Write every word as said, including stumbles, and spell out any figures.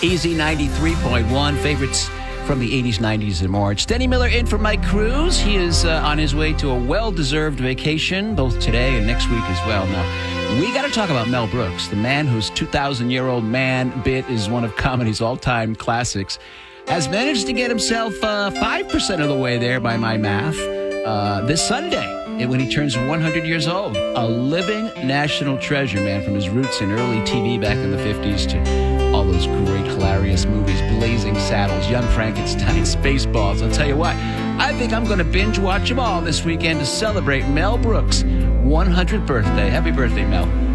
Easy ninety-three point one. Favorites from the eighties, nineties, and more. It's Denny Miller in for Mike Cruz. He is uh, on his way to a well-deserved vacation, both today and next week as well. Now, we got to talk about Mel Brooks, the man whose two thousand year old man bit is one of comedy's all-time classics, has managed to get himself uh, five percent of the way there by my math uh, this Sunday when he turns one hundred years old. A living national treasure, man, from his roots in early T V back in the fifties to all those great, hilarious movies, Blazing Saddles, Young Frankenstein, Spaceballs. I'll tell you what, I think I'm going to binge watch them all this weekend to celebrate Mel Brooks' one hundredth birthday. Happy birthday, Mel.